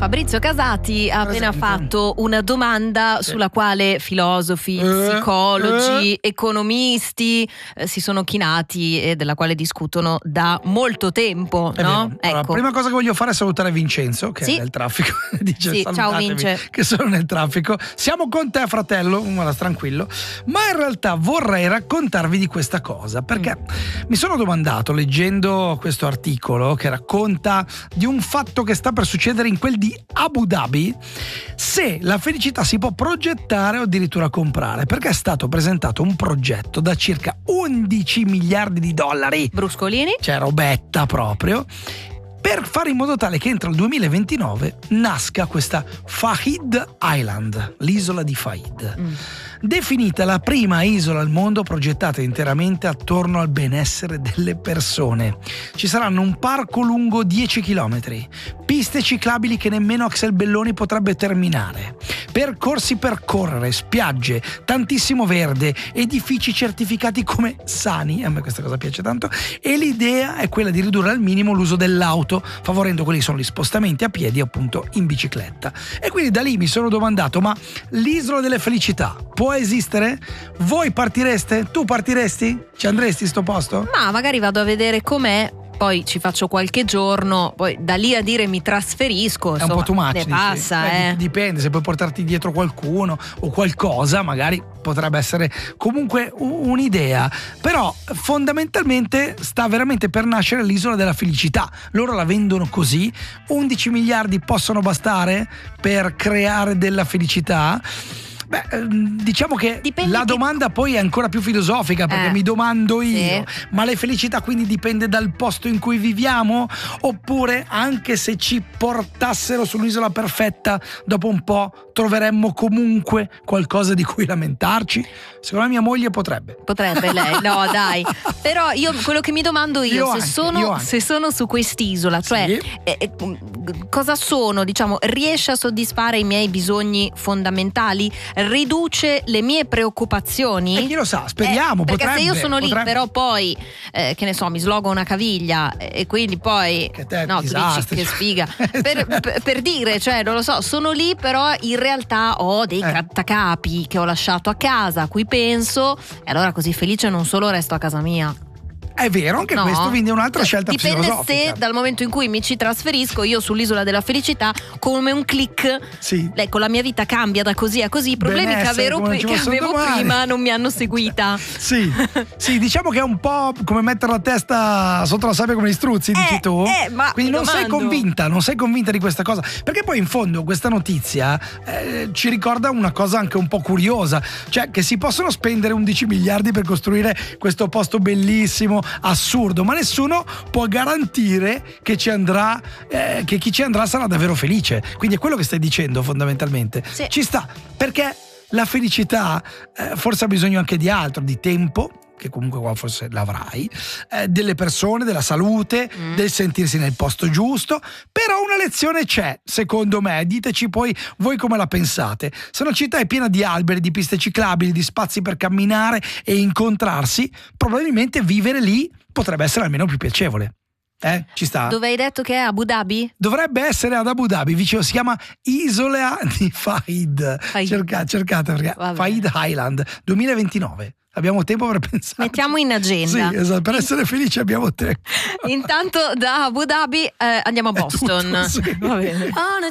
Fabrizio Casati ha appena fatto una domanda sulla quale filosofi, psicologi, economisti si sono chinati e della quale discutono da molto tempo, no? Allora, Ecco. prima cosa che voglio fare è salutare Vincenzo, che Sì. è nel traffico. Dice, Sì, ciao Vince. che sono nel traffico. Siamo con te, fratello, guarda, tranquillo. Ma in realtà vorrei raccontarvi di questa cosa, perché mi sono domandato, leggendo questo articolo che racconta di un fatto che sta per succedere in quel di Abu Dhabi, se la felicità si può progettare o addirittura comprare, perché è stato presentato un progetto da circa 11 miliardi di dollari. Bruscolini? Cioè robetta proprio, per fare in modo tale che entro il 2029 nasca questa Fahid Island, l'isola di Fahid. Definita la prima isola al mondo progettata interamente attorno al benessere delle persone. Ci saranno un parco lungo 10 km, piste ciclabili che nemmeno Axel Belloni potrebbe terminare, percorsi per correre, spiagge, tantissimo verde, edifici certificati come sani, a me questa cosa piace tanto, e l'idea è quella di ridurre al minimo l'uso dell'auto, favorendo quelli che sono gli spostamenti a piedi, appunto in bicicletta. E quindi da lì mi sono domandato, ma l'isola delle felicità può esistere? Voi partireste? Tu partiresti? Ci andresti in sto posto? Ma magari vado a vedere com'è, poi ci faccio qualche giorno, poi da lì a dire mi trasferisco, È insomma, un po' too much, ne dici? passa, Dipende, se puoi portarti dietro qualcuno o qualcosa, magari potrebbe essere comunque un'idea. Però fondamentalmente sta veramente per nascere l'isola della felicità. Loro la vendono così. 11 miliardi possono bastare per creare della felicità? Beh, diciamo che la domanda poi è ancora più filosofica, perché mi domando io, ma la felicità quindi dipende dal posto in cui viviamo? Oppure anche se ci portassero sull'isola perfetta, dopo un po' troveremmo comunque qualcosa di cui lamentarci? Secondo me mia moglie potrebbe lei, no dai. Però io quello che mi domando se sono su quest'isola, cioè cosa sono, diciamo, riesce a soddisfare i miei bisogni fondamentali? Riduce le mie preoccupazioni? E chi lo sa, speriamo, perché se io sono lì però poi che ne so, mi slogo una caviglia e quindi poi tu dici che sfiga per dire, cioè non lo so, sono lì però in realtà ho dei grattacapi che ho lasciato a casa a cui penso, e allora così felice non solo resto a casa mia. È vero, anche questo, quindi è un'altra scelta dipende filosofica. Se dal momento in cui mi ci trasferisco io sull'isola della felicità, come un click, ecco, la mia vita cambia da così a così. I problemi che avevo prima non mi hanno seguita. Sì, diciamo che è un po' come mettere la testa sotto la sabbia come gli struzzi, dici tu. Quindi non sei convinta di questa cosa, perché poi in fondo questa notizia ci ricorda una cosa anche un po' curiosa, cioè che si possono spendere 11 miliardi per costruire questo posto bellissimo, assurdo, ma nessuno può garantire che ci andrà, che chi ci andrà sarà davvero felice. Quindi è quello che stai dicendo fondamentalmente. Ci sta, perché la felicità forse ha bisogno anche di altro, di tempo, che comunque qua forse l'avrai, delle persone, della salute, del sentirsi nel posto giusto. Però una lezione c'è, secondo me, diteci poi voi come la pensate. Se una città è piena di alberi, di piste ciclabili, di spazi per camminare e incontrarsi, probabilmente vivere lì potrebbe essere almeno più piacevole. Ci sta? Dove hai detto che è? Abu Dhabi? Dovrebbe essere ad Abu Dhabi, vicino, si chiama Isola di Fahid. Cercate perché Fahid Island 2029. Abbiamo tempo per pensare. Mettiamo in agenda. Sì, esatto, per essere felici abbiamo tempo. Intanto da Abu Dhabi andiamo a Boston. Tutto, Va bene.